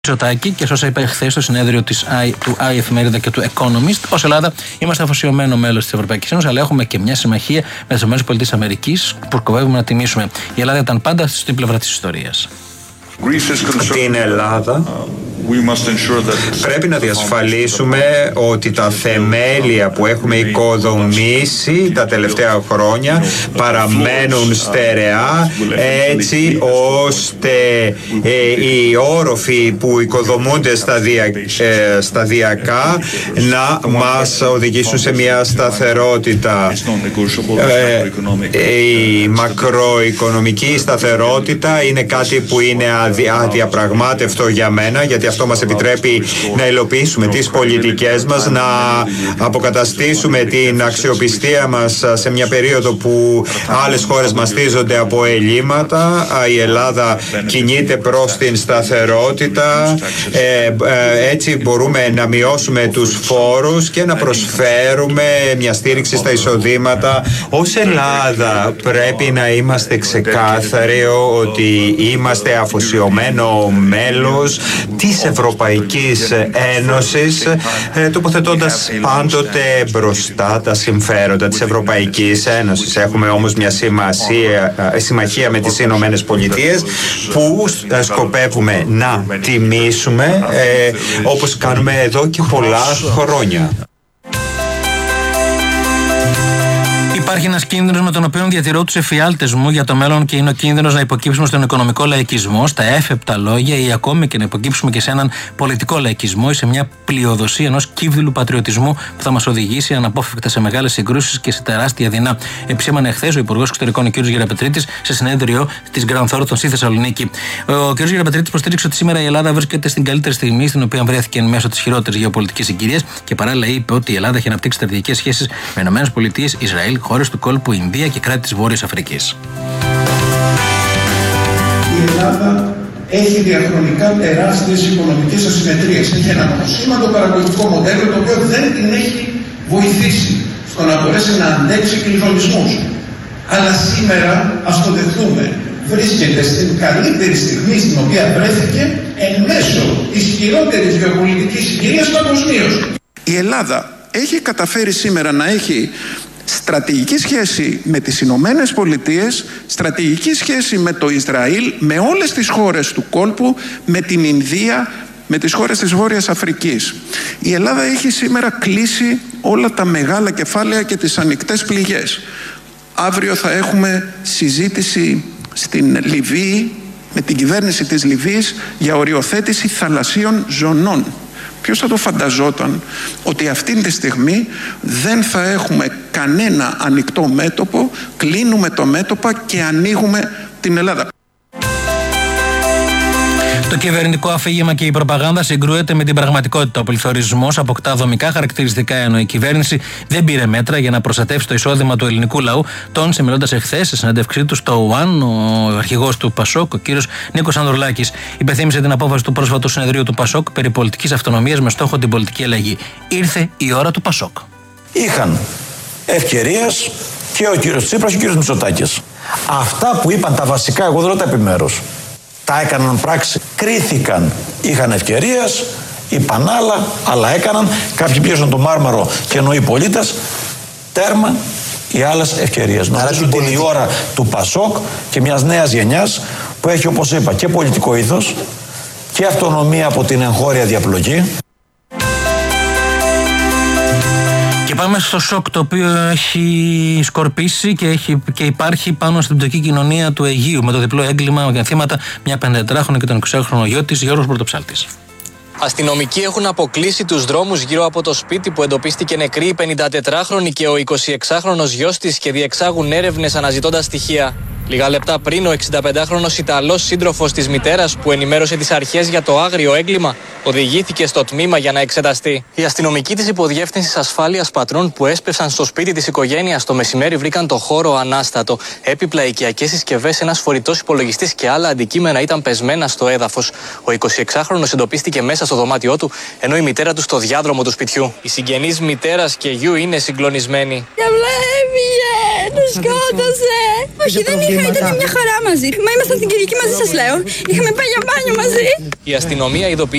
Μητσοτάκη και όσα είπε χθες στο συνέδριο του Εφημερίδα και του Economist, ως Ελλάδα είμαστε αφοσιωμένο μέλος της Ευρωπαϊκής Ένωσης, αλλά έχουμε και μια συμμαχία με τις ΗΠΑ που σκοπεύουμε να τιμήσουμε. Η Ελλάδα ήταν πάντα στην πλευρά της ιστορίας. Στην Ελλάδα πρέπει να διασφαλίσουμε ότι τα θεμέλια που έχουμε οικοδομήσει τα τελευταία χρόνια παραμένουν στερεά, έτσι ώστε οι όροφοι που οικοδομούνται σταδιακά να μας οδηγήσουν σε μια σταθερότητα. Η μακροοικονομική σταθερότητα είναι κάτι που είναι αδιαπραγμάτευτο για μένα, γιατί αυτό μας επιτρέπει να υλοποιήσουμε τις πολιτικές μας, να αποκαταστήσουμε την αξιοπιστία μας σε μια περίοδο που άλλες χώρες μαστίζονται από ελλείμματα. Η Ελλάδα κινείται προς την σταθερότητα, έτσι μπορούμε να μειώσουμε τους φόρους και να προσφέρουμε μια στήριξη στα εισοδήματα. Ως Ελλάδα πρέπει να είμαστε ξεκάθαροι ότι είμαστε αφοσιωμένο μέλος της Ευρωπαϊκής Ένωσης, τοποθετώντας πάντοτε μπροστά τα συμφέροντα της Ευρωπαϊκής Ένωσης. Έχουμε όμως μια συμμαχία με τις Ηνωμένες Πολιτείες που σκοπεύουμε να τιμήσουμε, όπως κάνουμε εδώ και πολλά χρόνια. Υπάρχει ένας κίνδυνος με τον οποίο διατηρώ τους εφιάλτες μου για το μέλλον και είναι ο κίνδυνος να υποκύψουμε στον οικονομικό λαϊκισμό, στα έφεπτα λόγια ή ακόμη και να υποκύψουμε και σε έναν πολιτικό λαϊκισμό ή σε μια πλειοδοσία ενός κύβδηλου πατριωτισμού που θα μας οδηγήσει αναπόφευκτα σε μεγάλες συγκρούσεις και σε τεράστια δεινά. Επισήμανε χθες ο Υπουργός Εξωτερικών, ο κ. Γεραπετρίτης, σε συνέδριο της Grand Thornton στη Θεσσαλονίκη. Ο κ. Γεραπετρίτης προστήριξε ότι σήμερα η Ελλάδα βρίσκεται στην καλύτερη στιγμή στην οποία βρέθηκε εν μέσω της χειρότερης γεωπολιτικής συγκυρίας και παράλληλα είπε ότι η Ελλάδα έχει αναπτύξει στρατηγικές σχέσεις με ΗΠΑ, Ισραήλ, χώρες του κόλπου, Ινδία και κράτη της Βόρειας Αφρικής. Η Ελλάδα έχει διαχρονικά τεράστιες οικονομικές ασυμμετρίες. Έχει ένα μονοσήμαντο παραγωγικό μοντέλο το οποίο δεν την έχει βοηθήσει στο να μπορέσει να αντέξει κλειδονισμούς. Αλλά σήμερα, ας το δεχτούμε, βρίσκεται στην καλύτερη στιγμή στην οποία βρέθηκε εν μέσω της χειρότερης γεωπολιτικής συγκυρίας παγκοσμίως. Η Ελλάδα έχει καταφέρει σήμερα να έχει στρατηγική σχέση με τις Ηνωμένες Πολιτείες, στρατηγική σχέση με το Ισραήλ, με όλες τις χώρες του κόλπου, με την Ινδία, με τις χώρες της Βόρειας Αφρικής. Η Ελλάδα έχει σήμερα κλείσει όλα τα μεγάλα κεφάλαια και τις ανοιχτές πληγές. Αύριο θα έχουμε συζήτηση στην Λιβύη, με την κυβέρνηση της Λιβύης, για οριοθέτηση θαλασσίων ζωνών. Ποιος θα το φανταζόταν ότι αυτήν τη στιγμή δεν θα έχουμε κανένα ανοιχτό μέτωπο, κλείνουμε το μέτωπα και ανοίγουμε την Ελλάδα. Το κυβερνητικό αφήγημα και η προπαγάνδα συγκρούεται με την πραγματικότητα. Ο πληθωρισμός αποκτά δομικά χαρακτηριστικά, ενώ η κυβέρνηση δεν πήρε μέτρα για να προστατεύσει το εισόδημα του ελληνικού λαού, τόνισε μιλώντας εχθές σε συνέντευξή του στο One ο αρχηγός του Πασόκ, ο κύριος Νίκος Ανδρουλάκης. Υπενθύμησε την απόφαση του πρόσφατου συνεδρίου του Πασόκ περί πολιτικής αυτονομίας με στόχο την πολιτική αλλαγή. Ήρθε η ώρα του Πασόκ. Είχαν ευκαιρίες και ο κύριος Τσίπρας και ο κύριος Μητσοτάκης. Αυτά που είπαν τα βασικά, εγώ δεν λέω τα επιμέρους. Τα έκαναν πράξη, κρίθηκαν, είχαν ευκαιρίες, είπαν άλλα, αλλά έκαναν. Κάποιοι πιέσαν το μάρμαρο και ενώ οι πολίτες, τέρμα οι άλλες ευκαιρίες. Νομίζω ότι είναι η ώρα του Πασόκ και μιας νέας γενιάς που έχει, όπως είπα, και πολιτικό ήθος και αυτονομία από την εγχώρια διαπλοκή. Και πάμε στο σοκ το οποίο έχει σκορπίσει και υπάρχει πάνω στην πτωχική κοινωνία του Αιγείου με το διπλό έγκλημα για θύματα μια 54χρονη και τον 20χρονο γιο της, Γιώργος Πρωτοψάλτης. Αστυνομικοί έχουν αποκλείσει τους δρόμους γύρω από το σπίτι που εντοπίστηκε νεκρή η 54χρονη και ο 26χρονος γιος της και διεξάγουν έρευνες αναζητώντας στοιχεία. Λίγα λεπτά πριν, ο 65χρονος Ιταλός σύντροφος της μητέρας που ενημέρωσε τις αρχές για το άγριο έγκλημα οδηγήθηκε στο τμήμα για να εξεταστεί. Οι αστυνομικοί της Υποδιεύθυνσης Ασφάλειας Πατρών που έσπευσαν στο σπίτι της οικογένειας το μεσημέρι βρήκαν το χώρο ανάστατο. Έπιπλα, οικιακές συσκευές, ένας φορητός υπολογιστής και άλλα αντικείμενα ήταν πεσμένα στο έδαφος. Ο 26χρονος εντοπίστηκε μέσα στο δωμάτιό του, ενώ η μητέρα του στο διάδρομο του σπιτιού. Οι συγγενείς μητέρας και γιου είναι συγκλονισμένοι. Και έφυγε! το σκότωσε. Όχι, δεν είχα, ήταν μια χαρά μαζί. Μα ήμασταν στην Κυριακή μαζί, σας λέω. Είχαμε πάει για μπάνιο μαζί. Η αστυνομία ειδοποιεί